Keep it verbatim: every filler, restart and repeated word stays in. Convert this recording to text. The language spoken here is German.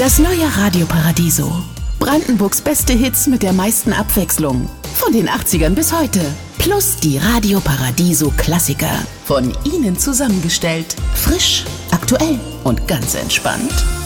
Das neue Radio Paradiso. Brandenburgs beste Hits mit der meisten Abwechslung. Von den achtzigern bis heute. Plus die Radio Paradiso Klassiker. Von Ihnen zusammengestellt. Frisch, aktuell und ganz entspannt.